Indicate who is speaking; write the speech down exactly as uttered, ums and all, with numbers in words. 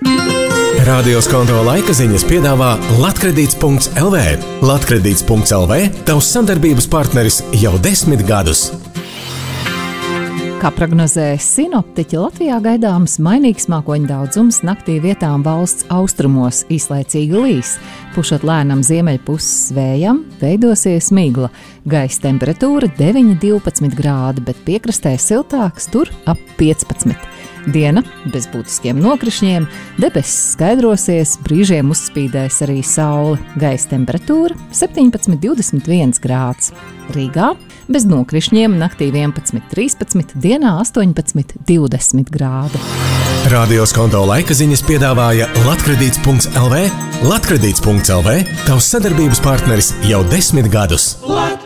Speaker 1: Radios konto laika ziņas piedāvā Latkredīts punkts el vē. Latkredīts punkts el vē – tavs sadarbības partneris jau desmit gadus.
Speaker 2: Kā prognozē sinoptiķi, Latvijā gaidāms mainīgs mākoņu daudzums, naktī vietām valsts austrumos īslaicīgi līs. Pušot lēnam ziemeļpuses vējam, veidosies migla. Gaisa temperatūra deviņi līdz divpadsmit grādi, bet piekrastē siltāks, tur ap piecpadsmit. Diena bez būtiskiem nokrišņiem, debesis skaidrosies, brīžiem uzspīdēs arī saule. Gaisa temperatūra septiņpadsmit līdz divdesmit viens grāds. Rīgā bez nokrišņiem naktī vienpadsmit līdz trīspadsmit, dienā astoņpadsmit līdz divdesmit grādi.
Speaker 1: Radios konto laika ziņas piedāvāja Latkredīts punkts el vē. Latkredīts punkts el vē – tavs sadarbības partneris jau desmit gadus. Lat